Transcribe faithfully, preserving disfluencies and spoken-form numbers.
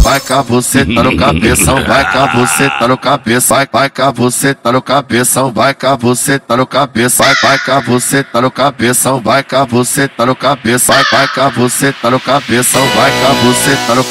vai cá você tá no cabeção, vai cá você tá no cabeça, vai, vai cá você tá no cabeção, vai cá você tá no cabeça, vai, vai cá você tá no cabeção, vai cá você tá no cabeça, vai, vai cá você tá no cabeção, vai cá você tá no